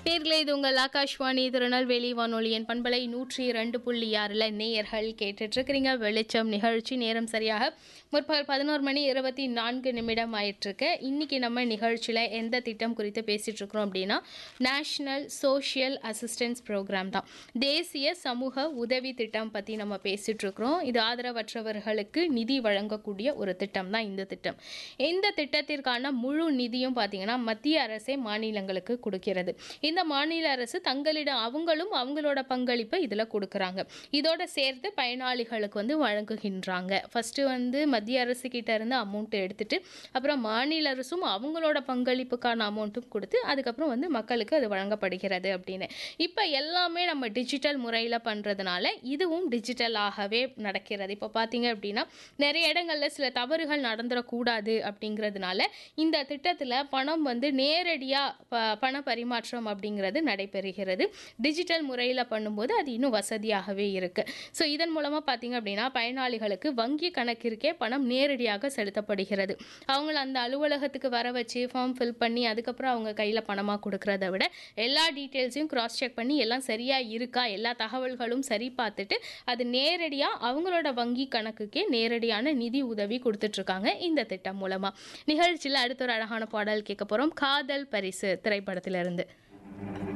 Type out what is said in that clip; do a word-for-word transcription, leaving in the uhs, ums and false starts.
நேர்களே, இது உங்கள் ஆகாஷ்வாணி திருநெல்வேலி வானொலியின் பண்பலை நூற்றி இரண்டு புள்ளி ஆறில் நேயர்கள் கேட்டுட்ருக்கிறீங்க. வெளிச்சம் நிகழ்ச்சி. நேரம் சரியாக முற்பகல் பதினோரு மணி இருபத்தி நான்கு நிமிடம் ஆயிட்டுருக்கு. இன்றைக்கி நம்ம நிகழ்ச்சியில் எந்த திட்டம் குறித்து பேசிகிட்ருக்குறோம் அப்படின்னா, நேஷ்னல் சோஷியல் அசிஸ்டன்ஸ் ப்ரோக்ராம் தான். தேசிய சமூக உதவி திட்டம் பற்றி நம்ம பேசிகிட்ருக்குறோம். இது ஆதரவற்றவர்களுக்கு நிதி வழங்கக்கூடிய ஒரு திட்டம் தான் இந்த திட்டம். இந்த திட்டத்திற்கான முழு நிதியும் பார்த்திங்கன்னா மத்திய அரசே மாநிலங்களுக்கு கொடுக்கிறது. இந்த மாநில அரசு தங்களிடம் அவங்களும் அவங்களோட பங்களிப்பை இதில் கொடுக்குறாங்க. இதோட சேர்த்து பயனாளிகளுக்கு வந்து வழங்குகின்றாங்க. ஃபஸ்ட்டு வந்து மத்திய அரசு கிட்ட இருந்து அமௌண்ட் எடுத்துட்டு அப்புறம் மாநில அரசும் அவங்களோட பங்களிப்புக்கான அமௌண்ட்டும் கொடுத்து அதுக்கப்புறம் வந்து மக்களுக்கு அது வழங்கப்படுகிறது அப்படின்னு. இப்போ எல்லாமே நம்ம டிஜிட்டல் முறையில் பண்ணுறதுனால இதுவும் டிஜிட்டலாகவே நடக்கிறது. இப்போ பார்த்தீங்க அப்படின்னா நிறைய இடங்களில் சில தவறுகள் நடந்துடக்கூடாது அப்படிங்கிறதுனால இந்த திட்டத்தில் பணம் வந்து நேரடியாக ப பண பரிமாற்றம் அப்படிங்கிறது நடைபெறுகிறது. டிஜிட்டல் முறையில் பண்ணும்போது அது இன்னும் வசதியாகவே இருக்குது. ஸோ இதன் மூலமாக பார்த்தீங்க அப்படின்னா பயனாளிகளுக்கு வங்கி கணக்கிற்கே பணம் நேரடியாக செலுத்தப்படுகிறது. அவங்கள அந்த அலுவலகத்துக்கு வர வச்சு ஃபார்ம் ஃபில் பண்ணி அதுக்கப்புறம் அவங்க கையில் பணமாக கொடுக்குறத விட எல்லா டீட்டெயில்ஸையும் கிராஸ் செக் பண்ணி எல்லாம் சரியாக இருக்கா, எல்லா தகவல்களும் சரி பார்த்துட்டு அது நேரடியாக அவங்களோட வங்கி கணக்குக்கே நேரடியான நிதி உதவி கொடுத்துட்ருக்காங்க இந்த திட்டம் மூலமாக. நிகழ்ச்சியில் அடுத்த ஒரு அழகான பாடல் கேட்க போகிறோம். காதல் பரிசு திரைப்படத்திலிருந்து.